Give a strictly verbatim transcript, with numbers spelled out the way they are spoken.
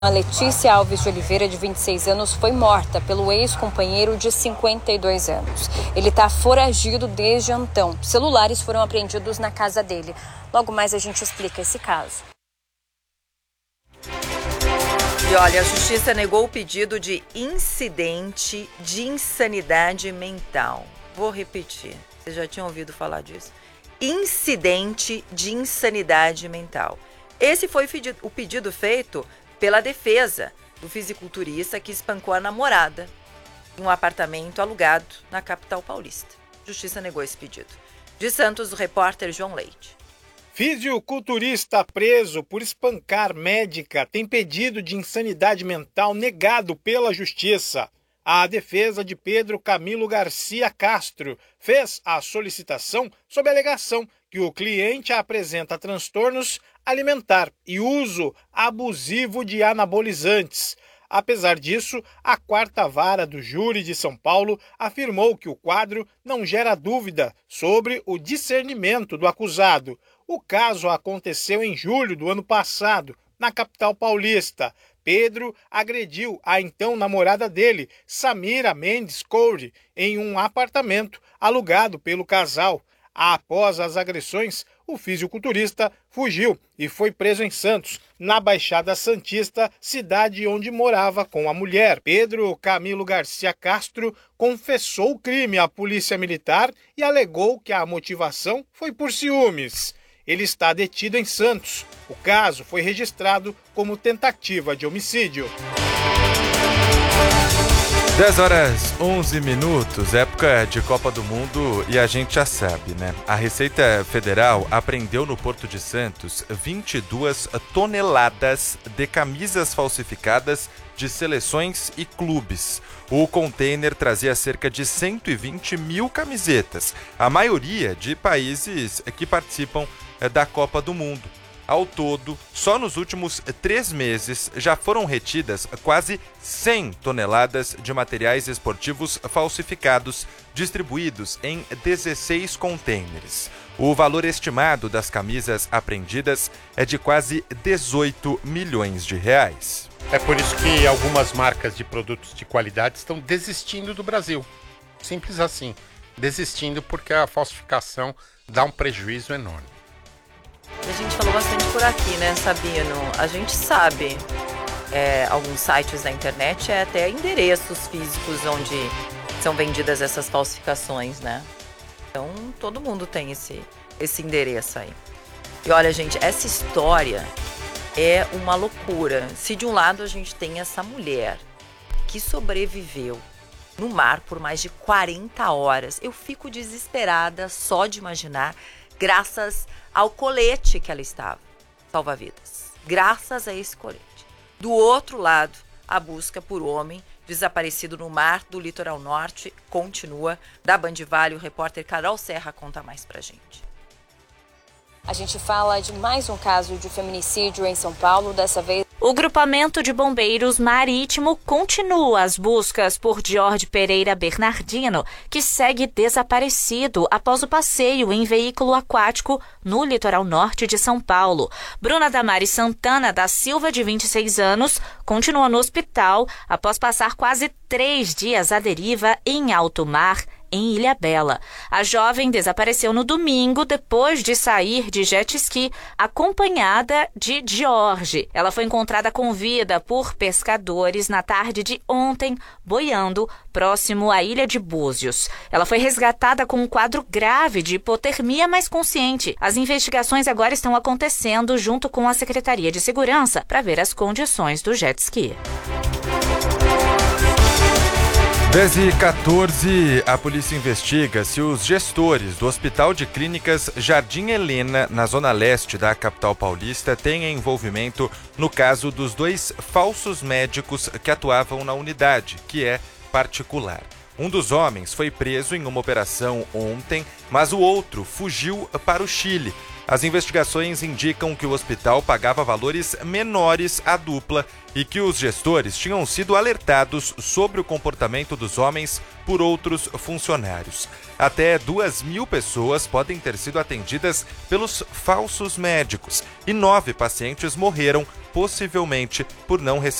A Letícia Alves de Oliveira, de vinte e seis anos, foi morta pelo ex-companheiro de cinquenta e dois anos. Ele está foragido desde então. Celulares foram apreendidos na casa dele. Logo mais a gente explica esse caso. E olha, a justiça negou o pedido de incidente de insanidade mental. Vou repetir, vocês já tinham ouvido falar disso. Incidente de insanidade mental. Esse foi o pedido feito pela defesa do fisiculturista que espancou a namorada em um apartamento alugado na capital paulista. Justiça negou esse pedido. De Santos, o repórter João Leite. Fisiculturista preso por espancar médica tem pedido de insanidade mental negado pela Justiça. A defesa de Pedro Camilo Garcia Castro fez a solicitação sob a alegação que o cliente apresenta transtornos alimentar e uso abusivo de anabolizantes. Apesar disso, a quarta vara do júri de São Paulo afirmou que o quadro não gera dúvida sobre o discernimento do acusado. O caso aconteceu em julho do ano passado, na capital paulista. Pedro agrediu a então namorada dele, Samira Mendes Coure, em um apartamento alugado pelo casal. Após as agressões, o fisiculturista fugiu e foi preso em Santos, na Baixada Santista, cidade onde morava com a mulher. Pedro Camilo Garcia Castro confessou o crime à polícia militar e alegou que a motivação foi por ciúmes. Ele está detido em Santos. O caso foi registrado como tentativa de homicídio. dez horas, onze minutos, época de Copa do Mundo e a gente já sabe, né? A Receita Federal apreendeu no Porto de Santos vinte e duas toneladas de camisas falsificadas de seleções e clubes. O container trazia cerca de cento e vinte mil camisetas, a maioria de países que participam da Copa do Mundo. Ao todo, só nos últimos três meses já foram retidas quase cem toneladas de materiais esportivos falsificados, distribuídos em dezesseis contêineres. O valor estimado das camisas apreendidas é de quase dezoito milhões de reais. É por isso que algumas marcas de produtos de qualidade estão desistindo do Brasil. Simples assim. Desistindo porque a falsificação dá um prejuízo enorme. A gente falou bastante por aqui, né, Sabino? A gente sabe, é, alguns sites da internet, é até endereços físicos onde são vendidas essas falsificações, né? Então, todo mundo tem esse, esse endereço aí. E olha, gente, essa história é uma loucura. Se de um lado a gente tem essa mulher que sobreviveu no mar por mais de quarenta horas, eu fico desesperada só de imaginar, graças ao colete que ela estava, salva-vidas. Graças a esse colete. Do outro lado, a busca por homem desaparecido no mar do litoral norte continua. Da Band Vale, o repórter Carol Serra conta mais pra gente. A gente fala de mais um caso de feminicídio em São Paulo, dessa vez. O grupamento de bombeiros marítimo continua as buscas por Jorge Pereira Bernardino, que segue desaparecido após o passeio em veículo aquático no litoral norte de São Paulo. Bruna Damares Santana da Silva, de vinte e seis anos, continua no hospital após passar quase três dias à deriva em alto mar, em Ilhabela. A jovem desapareceu no domingo depois de sair de jet ski acompanhada de Jorge. Ela foi encontrada com vida por pescadores na tarde de ontem, boiando próximo à ilha de Búzios. Ela foi resgatada com um quadro grave de hipotermia, mas consciente. As investigações agora estão acontecendo junto com a Secretaria de Segurança para ver as condições do jet ski. dez e quatorze, a polícia investiga se os gestores do Hospital de Clínicas Jardim Helena, na zona leste da capital paulista, têm envolvimento no caso dos dois falsos médicos que atuavam na unidade, que é particular. Um dos homens foi preso em uma operação ontem, mas o outro fugiu para o Chile. As investigações indicam que o hospital pagava valores menores à dupla e que os gestores tinham sido alertados sobre o comportamento dos homens por outros funcionários. Até duas mil pessoas podem ter sido atendidas pelos falsos médicos e nove pacientes morreram, possivelmente por não receber